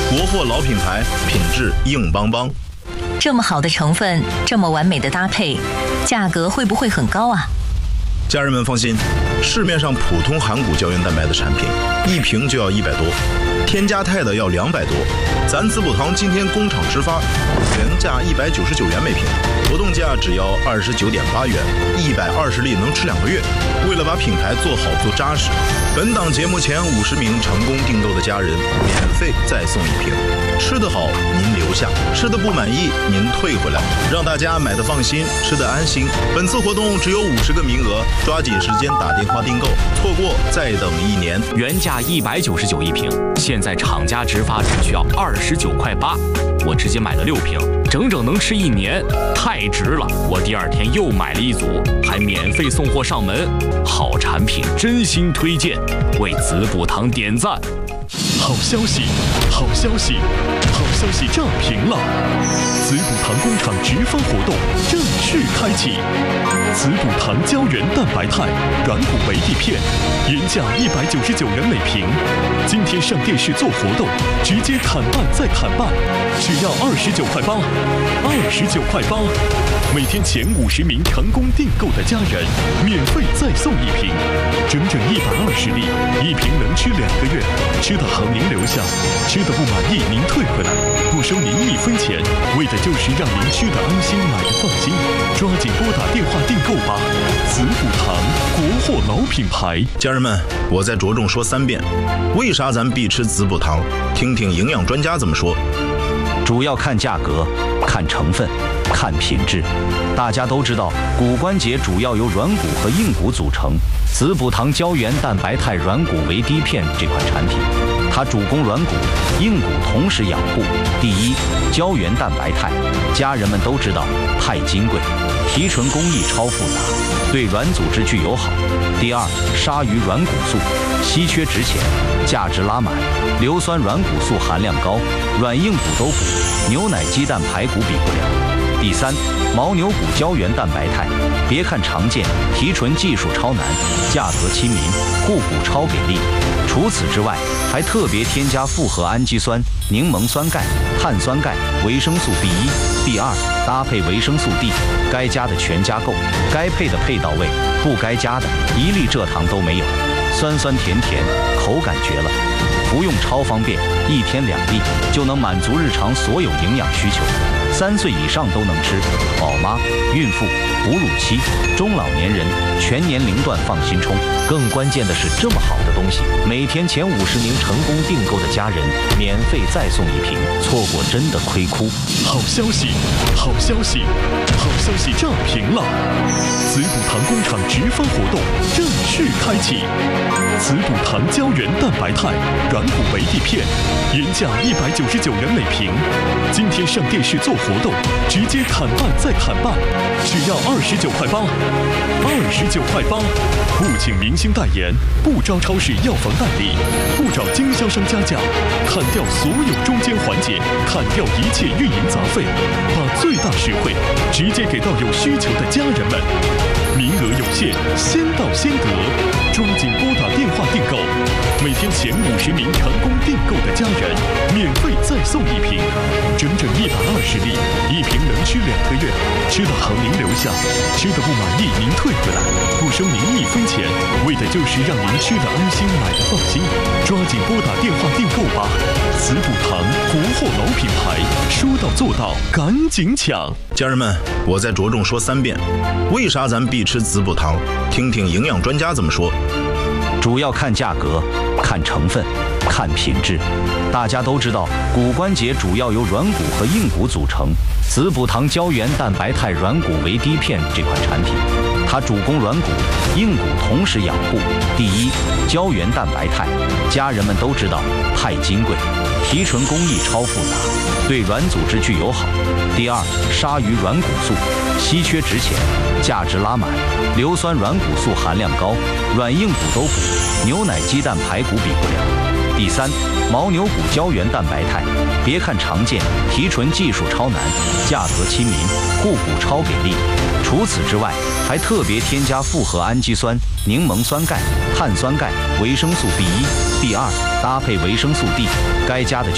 国货老品牌，品质硬邦邦。 这么好的成分，这么完美的搭配，价格会不会很高啊？ 家人们放心，市面上普通含骨胶原蛋白的产品，一瓶就要100多，添加肽的要200多。咱滋补堂今天工厂直发，原价199元每瓶，活动价只要29.8元，120粒能吃2个月。为了把品牌做好做扎实，本档节目前50名成功订购的家人免费再送1瓶。吃得好您留下，吃得不满意您退回来，让大家买得放心，吃得安心。本次活动只有50个名额，抓紧时间打电话订购，错过再等1年。 原价199一瓶，现在厂家直发只需要29.8块，我直接买了6瓶，整整能吃1年，太值了！我第2天又买了1组，还免费送货上门，好产品真心推荐，为滋补堂点赞。 好消息，好消息，好消息炸屏了！滋补堂工厂直发活动正式开启，滋补堂胶原蛋白肽软骨维 D 片，原价199元每瓶，今天上电视做活动，直接砍半再砍半，只要29.8块，29.8块，每天前50名成功订购的家人免费再送1瓶，整整120粒，1瓶能吃2个月，吃得好您留下，吃得不满意您退回来，不收您1分钱，为的就是让您吃得安心，买得放心。抓紧拨打电话订购吧！滋补堂，国货老品牌。 家人们，我再着重说3遍，为啥咱必吃滋补堂？听听营养专家怎么说。 主要看价格，看成分，看品质。大家都知道，骨关节主要由软骨和硬骨组成。滋补堂胶原蛋白肽软骨维 D 片这款产品，它主攻软骨、硬骨同时养护。第一，胶原蛋白肽，家人们都知道肽金贵，提纯工艺超复杂，对软组织具友好。第二，鲨鱼软骨素，稀缺值钱，价值拉满，硫酸软骨素含量高，软硬骨都补，牛奶鸡蛋排骨比不了。第三，牦牛骨胶原蛋白肽，别看常见，提纯技术超难，价格亲民，护骨超给力。除此之外，还特别添加复合氨基酸、柠檬酸钙、碳酸钙、维生素 B1、B2，搭配维生素 D， 该加的全加够，该配的配到位，不该加的1粒蔗糖都没有，酸酸甜甜，口感绝了。服用超方便，1天2粒就能满足日常所有营养需求，3岁以上都能吃，宝妈、孕妇、哺乳期、中老年人全年龄段放心冲。更关键的是，这么好的东西，每天前50名成功订购的家人免费再送1瓶，错过真的亏哭。 好消息，好消息，好消息炸屏了！滋补堂工厂直发活动正式开启，滋补堂胶原蛋白肽软骨维 D 片，原价199元每瓶，今天上电视做活动，直接砍半再砍半，只要29.8块，29.8块，不请明星代言，不招超市药房代理，不找经销商加价，砍掉所有中间环节，砍掉一切运营杂费，把最大实惠直接给到有需求的家人们。名额有限，先到先得，抓紧拨打电话订购。每天前50名成功订购的家人免费再送1瓶，整整120粒，1瓶能吃2个月，吃得好您留下，吃得不满意您退回来，不收您1分钱，为的就是让您吃得安心，买得放心。抓紧拨打电话订购吧！滋补堂，国货老品牌，说到做到，赶紧抢！ 家人们，我再着重说3遍，为啥咱必吃滋补堂？听听营养专家怎么说。 主要看价格，看成分，看品质。大家都知道，骨关节主要由软骨和硬骨组成。滋补堂胶原蛋白肽软骨维 D 片这款产品，它主攻软骨、硬骨同时养护。第一，胶原蛋白肽，家人们都知道肽金贵，提纯工艺超复杂，对软组织具友好。第二，鲨鱼软骨素，稀缺值钱，价值拉满，硫酸软骨素含量高，软硬骨都补，牛奶鸡蛋排骨比不了。第三，牦牛骨胶原蛋白肽，别看常见，提纯技术超难，价格亲民，护骨超给力。除此之外，还特别添加复合氨基酸、柠檬酸钙、碳酸钙、维生素 B1、B2，搭配维生素 D，该加的